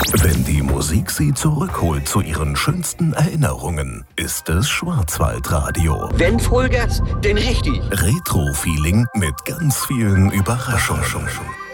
Wenn die Musik Sie zurückholt zu Ihren schönsten Erinnerungen, ist es Schwarzwaldradio. Wenn Vollgas, denn richtig. Retro-Feeling mit ganz vielen Überraschungen.